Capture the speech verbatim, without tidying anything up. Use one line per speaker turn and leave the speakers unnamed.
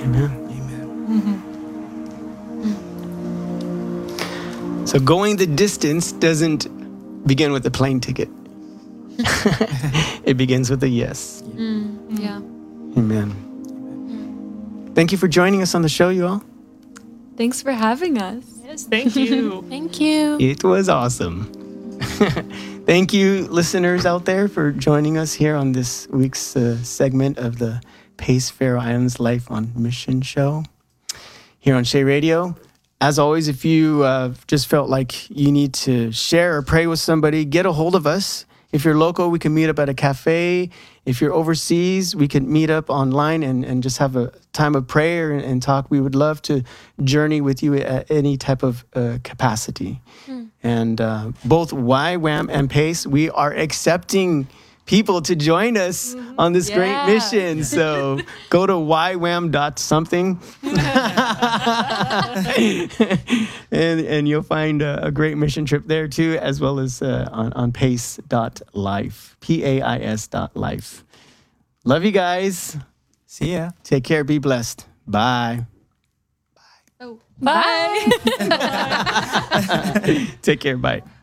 Amen.
Mm-hmm.
So going the distance doesn't begin with a plane ticket. It begins with a yes.
Mm, yeah.
Amen. Thank you for joining us on the show, you all.
Thanks for having us.
Yes, thank you.
Thank you.
It was awesome. Thank you, listeners out there, for joining us here on this week's uh, segment of the Pace Faroe Islands Life on Mission show here on Shea Radio. As always, if you uh, just felt like you need to share or pray with somebody, get a hold of us. If you're local, we can meet up at a cafe. If you're overseas, we can meet up online and, and just have a time of prayer and, and talk. We would love to journey with you at any type of uh, capacity. Mm. And uh, both Y WAM and PACE, we are accepting people to join us mm-hmm. on this yeah. great mission. So go to y wam dot something and, and you'll find a, a great mission trip there too, as well as uh, on, on pace dot life, P A I S dot life. Love you guys.
See ya.
Take care. Be blessed. Bye.
Oh, bye.
Bye.
Take care. Bye.